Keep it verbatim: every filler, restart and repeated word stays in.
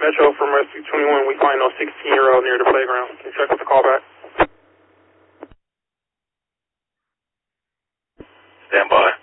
Metro from Rescue twenty-one. We find no sixteen-year-old near the playground. Can you check with the callback? Stand by.